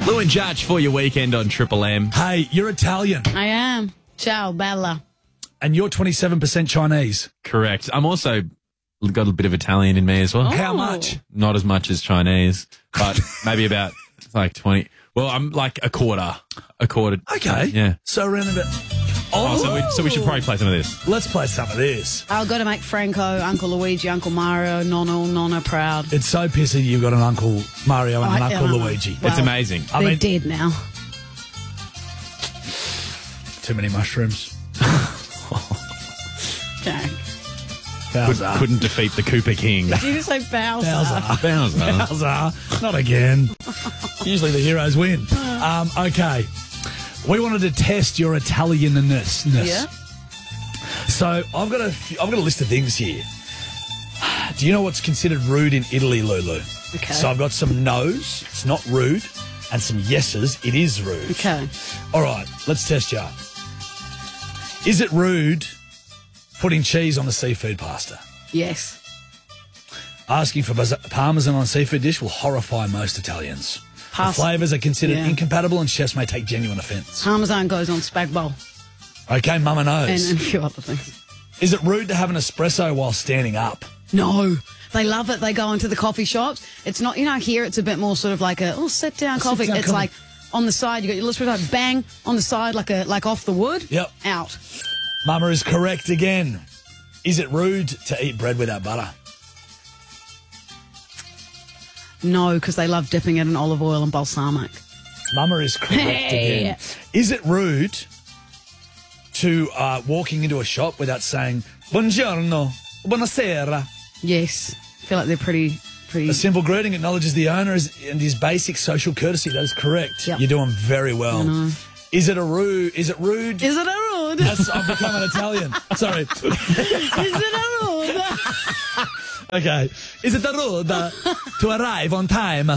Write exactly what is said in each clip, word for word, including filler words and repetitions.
Lou and Judge for your weekend on Triple M. Hey, you're Italian. I am. Ciao, Bella. And you're twenty-seven percent Chinese. Correct. I'm also got a bit of Italian in me as well. Oh. How much? Not as much as Chinese, but maybe about like twenty. Well, I'm like a quarter. A quarter. Okay. Yeah. So around about... Oh, Oh, so, we, so we should probably play some of this. let's play some of this. I've got to make Franco, Uncle Luigi, Uncle Mario, Nonno, Nonna proud. It's so pissy you've got an Uncle Mario and an I- Uncle uh, Luigi. well, It's amazing. I They're mean- dead now. Too many mushrooms. Jack. Bowser. Couldn't defeat the Cooper King. Did you just say Bowser? Bowser. Bowser. Bowser. Not again. Usually the heroes win. Um, okay. We wanted to test your Italianness. Yeah. So I've got a I've got a list of things here. Do you know what's considered rude in Italy, Lulu? Okay. So I've got some no's, it's not rude, and some yeses, it is rude. Okay. All right, let's test you. Is it rude putting cheese on the seafood pasta? Yes. Asking for baz- parmesan on a seafood dish will horrify most Italians. Pass- The flavours are considered Yeah. incompatible and chefs may take genuine offence. Parmesan goes on spag bowl Okay, mama knows. and, and a few other things. Is it rude to have an espresso while standing up? No. They love it. They go into the coffee shops. It's not, you know, here it's a bit more sort of like a, oh, sit down coffee. sit-down It's coffee. like on the side, you got your espresso, bang, on the side, like a like off the wood. Yep. Out. Mama is correct again. Is it rude to eat bread without butter? No, because they love dipping it in olive oil and balsamic. Mama is correct Hey. again. Is it rude to uh, walking into a shop without saying buongiorno, buonasera? Yes. I feel like they're pretty, pretty. A simple greeting acknowledges the owner is, and his basic social courtesy. That is correct. Yep. You're doing very well. Is it a rude? Is it rude? Is it a rude? That's, I've become an Italian. Sorry. Is it a rude? Okay. Is it a rude uh, to arrive on time?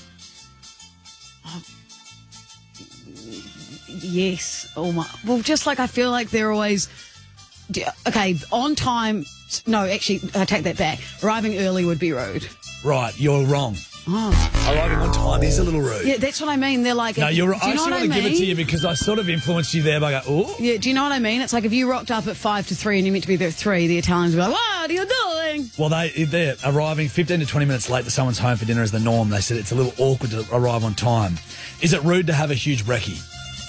Yes. Oh my. Well, just like I feel like they're always. d- Okay, on time. No, actually, I take that back. Arriving early would be rude. Right, you're wrong. Oh. Arriving on time is a little rude. Yeah, that's what I mean. They're like. No, you're. Do I you know actually what want I to give it to mean? you because I sort of influenced you there by going, oh. Yeah, do you know what I mean? It's like if you rocked up at five to three and you meant to be there at three, the Italians would be like, what are you doing? Well, they, they're arriving fifteen to twenty minutes late to someone's home for dinner is the norm. They said it's a little awkward to arrive on time. Is it rude to have a huge brekkie?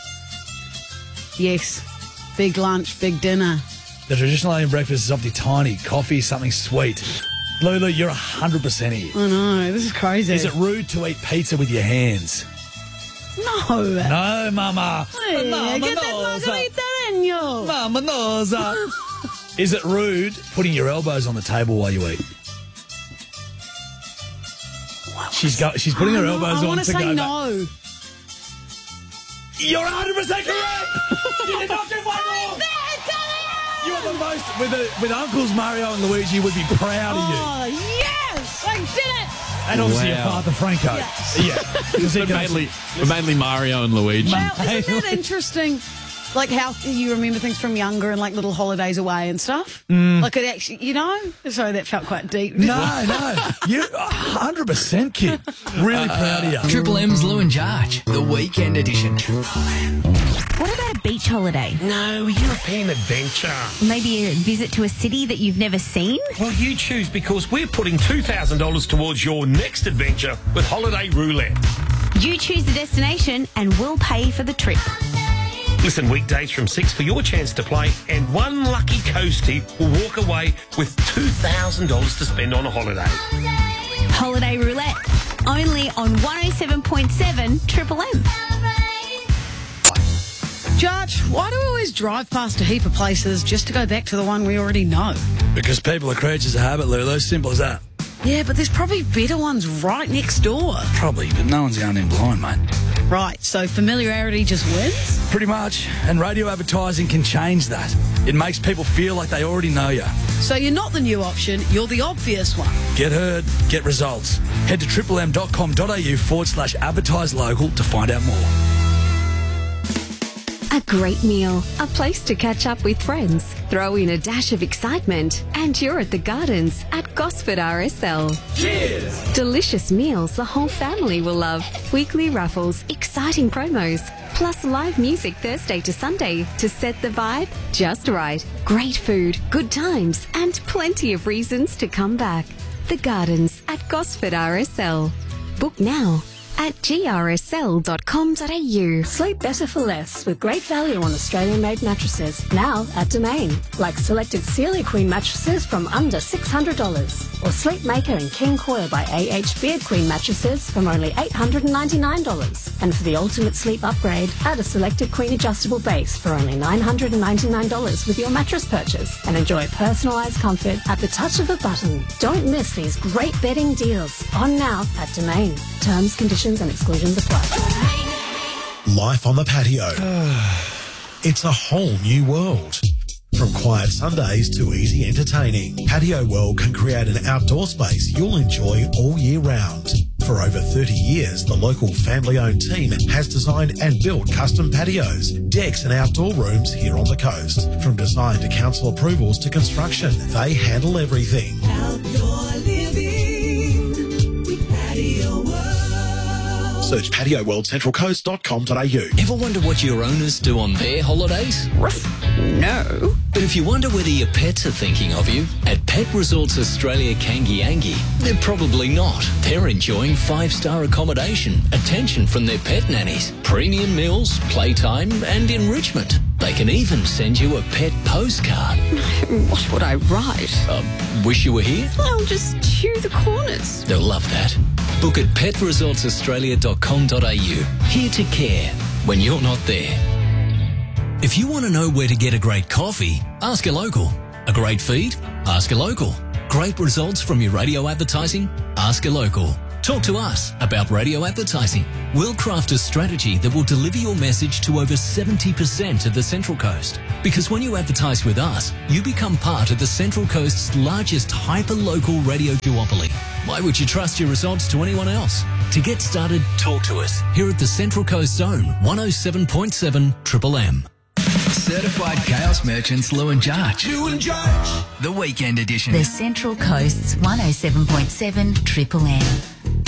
Yes. Big lunch, big dinner. The traditional Italian breakfast is often tiny, coffee, something sweet. Lulu, you're one hundred percent here. I know, this is crazy. Is it rude to eat pizza with your hands? No. No, Mama. Hey, Mama get that knows. margarita in you. Mama knows. Is it rude putting your elbows on the table while you eat? She's got. She's putting her I elbows on want to to say go. no. Back. You're one hundred percent correct. You did not get one wrong. You are the most with the, with uncles Mario and Luigi would be proud of you, Oh, yes! I did it! and obviously Wow. your father Franco. Yes. Yeah, because he But can- mainly, but mainly Mario and Luigi. Well, isn't that interesting? Like how you remember things from younger and like little holidays away and stuff? Like it actually, you know? Sorry, that felt quite deep. No, no, you one hundred percent kid. Really proud of you. Triple M's Lou and Jarge, the weekend edition. What about a beach holiday? No, European adventure. Maybe a visit to a city that you've never seen? Well, you choose because we're putting two thousand dollars towards your next adventure with Holiday Roulette. You choose the destination and we'll pay for the trip. Listen weekdays from six for your chance to play, and one lucky coastie will walk away with two thousand dollars to spend on a holiday. Holiday Roulette, only on one oh seven point seven Triple M. Judge, why do we always drive past a heap of places just to go back to the one we already know? Because people are creatures of habit, Lulu. Simple as that. Yeah, but there's probably better ones right next door. Probably, but no one's going in blind, mate. Right, so familiarity just wins? Pretty much. And radio advertising can change that. It makes people feel like they already know you. So you're not the new option, you're the obvious one. Get heard, get results. Head to triplem.com.au forward slash advertise local to find out more. A great meal, a place to catch up with friends, throw in a dash of excitement, and you're at the Gardens at Gosford R S L. Cheers! Delicious meals the whole family will love, weekly raffles, exciting promos, plus live music Thursday to Sunday to set the vibe just right. Great food, good times, and plenty of reasons to come back. The Gardens at Gosford R S L. Book now at g r s l dot com dot a u. Sleep better for less with great value on Australian-made mattresses. Now at Domain. Like selected Celia Queen mattresses from under six hundred dollars. Or Sleep Maker and King Coil by A H Beard Queen mattresses from only eight hundred ninety-nine dollars. And for the ultimate sleep upgrade, add a selected Queen adjustable base for only nine hundred ninety-nine dollars with your mattress purchase. And enjoy personalised comfort at the touch of a button. Don't miss these great bedding deals. On now at Domain. Terms, conditions and exclusions apply. Life on the patio. It's a whole new world. From quiet Sundays to easy entertaining, Patio World can create an outdoor space you'll enjoy all year round. For over thirty years, the local family-owned team has designed and built custom patios, decks and outdoor rooms here on the coast. From design to council approvals to construction, they handle everything. Outdoor living with Patio World. Search patio world central coast dot com dot a u. Ever wonder what your owners do on their holidays? No. But if you wonder whether your pets are thinking of you, at Pet Resorts Australia Kangiangi, they're probably not. They're enjoying five-star accommodation, attention from their pet nannies, premium meals, playtime and enrichment. They can even send you a pet postcard. What would I write? Uh, wish you were here? I'll just chew the corners. They'll love that. Book at pet resorts australia dot com dot a u. Here to care when you're not there. If you want to know where to get a great coffee, ask a local. A great feed? Ask a local. Great results from your radio advertising? Ask a local. Talk to us about radio advertising. We'll craft a strategy that will deliver your message to over seventy percent of the Central Coast. Because when you advertise with us, you become part of the Central Coast's largest hyper-local radio duopoly. Why would you trust your results to anyone else? To get started, talk to us here at the Central Coast Zone, one oh seven point seven Triple M. Certified Chaos Merchants Lou and Jarch. Lou and Jarch. The Weekend Edition. The Central Coast's one oh seven point seven Triple M.